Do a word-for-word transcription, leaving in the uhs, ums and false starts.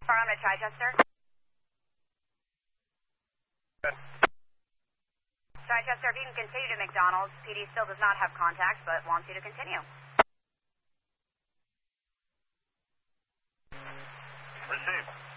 Sorry, I'm going to Chichester. Chichester, if you can continue to McDonald's, P D still does not have contact, but wants you to continue. Received.